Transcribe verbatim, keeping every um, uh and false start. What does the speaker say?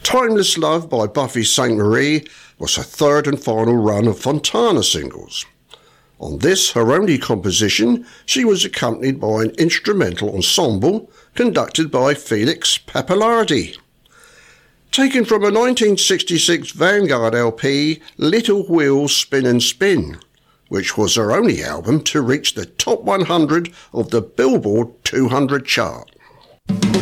Timeless Love by Buffy Sainte-Marie was her third and final run of Fontana singles. On this, her only composition, she was accompanied by an instrumental ensemble conducted by Felix Pappalardi. Taken from a nineteen sixty-six Vanguard L P, Little Wheels Spin and Spin, which was her only album to reach the top one hundred of the Billboard two hundred chart.